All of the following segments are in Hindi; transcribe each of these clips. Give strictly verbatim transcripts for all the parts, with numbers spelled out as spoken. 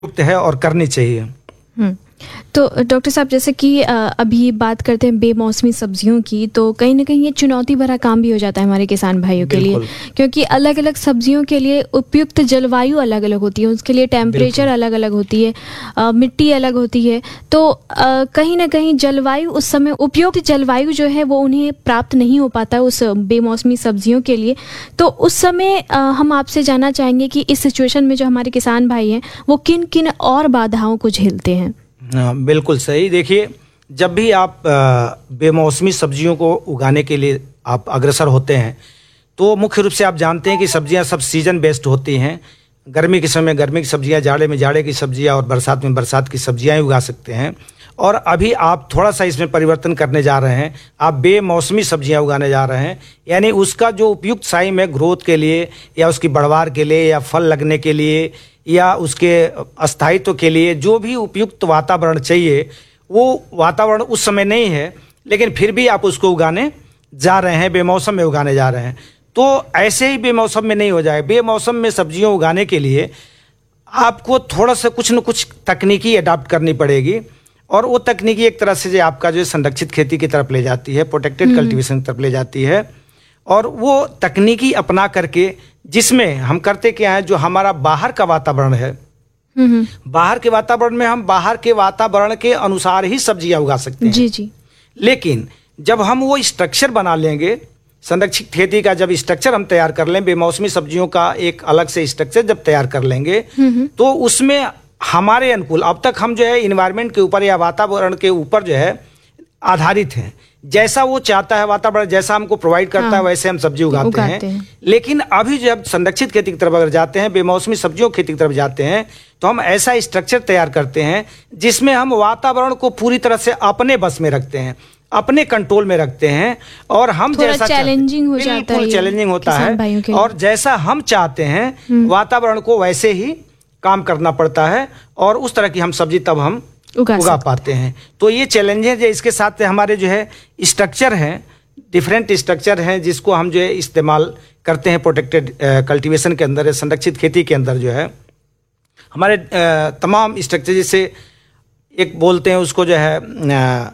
उपयुक्त है और करनी चाहिए। हम्म तो डॉक्टर साहब, जैसे कि अभी बात करते हैं बेमौसमी सब्जियों की, तो कहीं ना कहीं ये चुनौती भरा काम भी हो जाता है हमारे किसान भाइयों के लिए, क्योंकि अलग अलग सब्जियों के लिए उपयुक्त जलवायु अलग अलग होती है, उसके लिए टेम्परेचर अलग अलग होती है, आ, मिट्टी अलग होती है। तो आ, कहीं ना कहीं जलवायु उस समय उपयुक्त जलवायु जो है वो उन्हें प्राप्त नहीं हो पाता है उस बेमौसमी सब्जियों के लिए। तो उस समय आ, हम आपसे जानना चाहेंगे कि इस सिचुएशन में जो हमारे किसान भाई हैं वो किन किन और बाधाओं को झेलते हैं। बिल्कुल सही। देखिए, जब भी आप बेमौसमी सब्जियों को उगाने के लिए आप अग्रसर होते हैं तो मुख्य रूप से आप जानते हैं कि सब्जियां सब सीजन बेस्ड होती हैं। गर्मी के समय गर्मी की सब्जियां, जाड़े में जाड़े की सब्जियां और बरसात में बरसात की सब्जियां ही उगा सकते हैं। और अभी आप थोड़ा सा इसमें परिवर्तन करने जा रहे हैं, आप बेमौसमी सब्जियां उगाने जा रहे हैं, यानी उसका जो उपयुक्त टाइम है ग्रोथ के लिए या उसकी बढ़वार के लिए या फल लगने के लिए या उसके अस्थायित्व के लिए जो भी उपयुक्त वातावरण चाहिए वो वातावरण उस समय नहीं है, लेकिन फिर भी आप उसको उगाने जा रहे हैं, बेमौसम में उगाने जा रहे हैं। तो ऐसे ही बेमौसम में नहीं हो जाए। बेमौसम में सब्जियों उगाने के लिए आपको थोड़ा सा कुछ न कुछ तकनीकी अडाप्ट करनी पड़ेगी, और वो तकनीकी एक तरह से जो आपका जो संरक्षित खेती की तरफ ले जाती है, प्रोटेक्टेड कल्टीवेशन की तरफ ले जाती है। और वो तकनीकी अपना करके जिसमें हम करते क्या है, जो हमारा बाहर का वातावरण है, बाहर के वातावरण में हम बाहर के वातावरण के अनुसार ही सब्जियां उगा सकते हैं। जी जी। लेकिन जब हम वो स्ट्रक्चर बना लेंगे, संरक्षित खेती का जब स्ट्रक्चर हम तैयार कर लें, बेमौसमी सब्जियों का एक अलग से स्ट्रक्चर जब तैयार कर लेंगे तो उसमें हमारे अनुकूल, अब तक हम जो है इन्वायरमेंट के ऊपर या वातावरण के ऊपर जो है आधारित हैं। जैसा वो चाहता है वातावरण, जैसा हमको प्रोवाइड करता हाँ, है वैसे हम सब्जी उगाते, उगाते हैं।, हैं लेकिन अभी जब संरक्षित खेती की तरफ अगर जाते हैं, बेमौसमी सब्जियों की खेती की तरफ जाते हैं, तो हम ऐसा स्ट्रक्चर तैयार करते हैं जिसमें हम वातावरण को पूरी तरह से अपने बस में रखते हैं, अपने कंट्रोल में रखते हैं। और हम जैसा चैलेंजिंग हो जाता है, चैलेंजिंग होता है, और जैसा हम चाहते हैं वातावरण को वैसे ही काम करना पड़ता है, और उस तरह की हम सब्जी तब हम उगा, उगा पाते हैं। तो ये चैलेंजेस है। इसके साथ हमारे जो है स्ट्रक्चर हैं, डिफरेंट स्ट्रक्चर हैं जिसको हम जो है इस्तेमाल करते हैं प्रोटेक्टेड कल्टीवेशन के अंदर, संरक्षित खेती के अंदर जो है हमारे आ, तमाम स्ट्रक्चर, जैसे एक बोलते हैं उसको जो है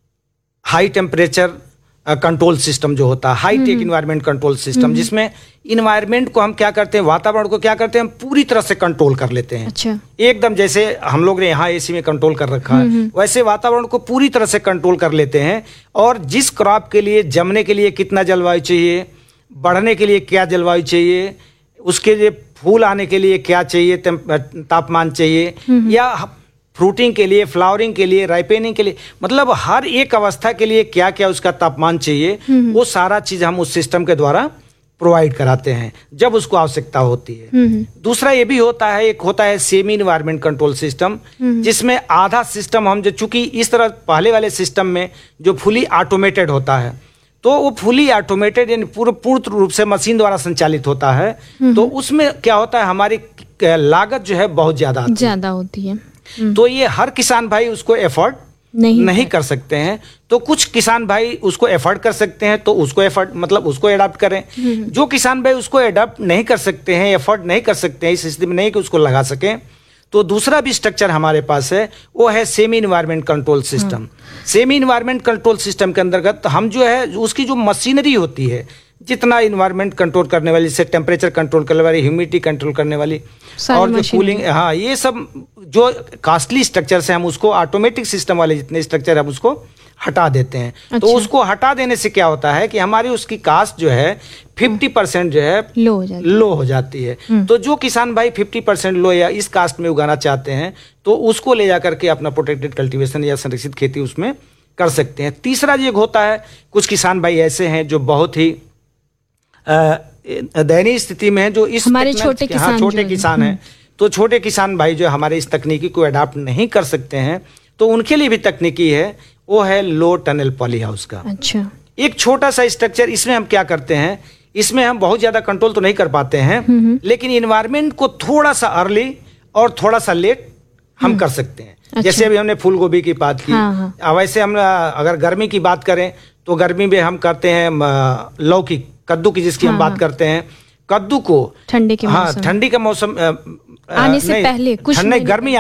हाई टेम्परेचर कंट्रोल सिस्टम जो होता है, high tech environment control system, जिसमें इन्वायरमेंट को हम क्या करते हैं, वातावरण को क्या करते हैं, हम पूरी तरह से कंट्रोल कर लेते हैं। अच्छा। एकदम जैसे हम लोग ने यहाँ एसी में कंट्रोल कर रखा है, वैसे वातावरण को पूरी तरह से कंट्रोल कर लेते हैं। और जिस क्रॉप के लिए जमने के लिए कितना जलवायु चाहिए, बढ़ने के लिए क्या जलवायु चाहिए, उसके लिए फूल आने के लिए क्या चाहिए, तापमान चाहिए, या फ्रूटिंग के लिए, फ्लावरिंग के लिए, राइपेनिंग के लिए, मतलब हर एक अवस्था के लिए क्या क्या उसका तापमान चाहिए, वो सारा चीज हम उस सिस्टम के द्वारा प्रोवाइड कराते हैं जब उसको आवश्यकता होती है। दूसरा ये भी होता है, एक होता है सेमी इन्वायरमेंट कंट्रोल सिस्टम, जिसमें आधा सिस्टम हम जो, चूंकि इस तरह पहले वाले सिस्टम में जो फुली ऑटोमेटेड होता है, तो वो फुली ऑटोमेटेड यानी पूर्ण पूर्ण रूप से मशीन द्वारा संचालित होता है, तो उसमें क्या होता है, हमारी लागत जो है बहुत ज्यादा ज्यादा होती है। तो ये हर किसान भाई उसको एफोर्ड नहीं, नहीं कर सकते हैं। तो कुछ किसान भाई उसको एफोर्ड कर सकते हैं, तो उसको एफोर्ड मतलब उसको एडॉप्ट करें। जो किसान भाई उसको एडॉप्ट नहीं कर सकते हैं, एफोर्ड नहीं कर सकते हैं, इस स्थिति में नहीं कि उसको लगा सकें, तो दूसरा भी स्ट्रक्चर हमारे पास है, वो है semi environment control system. Semi environment control system के अंतर्गत हम जो है उसकी जो मशीनरी होती है, जितना इन्वायरमेंट कंट्रोल करने वाली, जैसे टेम्परेचर कंट्रोल करने वाली, ह्यूमिडिटी कंट्रोल करने वाली, और जो कूलिंग, हाँ, ये सब जो कास्टली स्ट्रक्चर है हम उसको ऑटोमेटिक सिस्टम वाले जितने स्ट्रक्चर है हम उसको हटा देते हैं। अच्छा। तो उसको हटा देने से क्या होता है कि हमारी उसकी कास्ट जो है फिफ्टी परसेंट जो है लो हो जाती, लो हो जाती है। तो जो किसान भाई फिफ्टी परसेंट लो या इस कास्ट में उगाना चाहते हैं, तो उसको ले जाकर के अपना प्रोटेक्टेड कल्टीवेशन या संरक्षित खेती उसमें कर सकते हैं। तीसरा ये होता है, कुछ किसान भाई ऐसे हैं जो बहुत ही दयनीय स्थिति में है, जो इस हमारे छोटे किसान, हाँ, छोटे किसान हैं, तो छोटे किसान भाई जो हमारे इस तकनीकी को अडॉप्ट नहीं कर सकते हैं, तो उनके लिए भी तकनीकी है, वो है लो टनल पॉली हाउस का। अच्छा। एक छोटा सा स्ट्रक्चर, इसमें हम क्या करते हैं, इसमें हम बहुत ज्यादा कंट्रोल तो नहीं कर पाते हैं, लेकिन इन्वायरमेंट को थोड़ा सा अर्ली और थोड़ा सा लेट हम कर सकते हैं। अच्छा। जैसे अभी हमने फूल गोभी की बात की, हाँ, हाँ। वैसे हम अगर गर्मी की बात करें तो गर्मी में हम करते हैं लौकी, कद्दू की जिसकी हाँ, हम बात करते हैं, कद्दू को ठंडी के हाँ मौसम ठंडी का मौसम आने से पहले कुछ ठंडी गर्मी